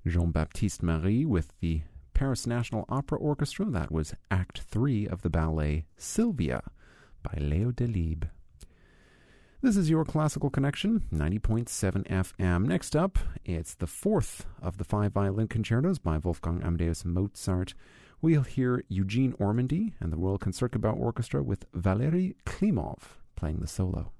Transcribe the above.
Jean-Baptiste Marie with the Paris National Opera Orchestra. That was Act 3 of the ballet Sylvia by Leo Delibes. This is your Classical Connection, 90.7 FM. Next up, it's the fourth of the 5 violin concertos by Wolfgang Amadeus Mozart. We'll hear Eugene Ormandy and the Royal Concertgebouw Orchestra with Valery Klimov playing the solo.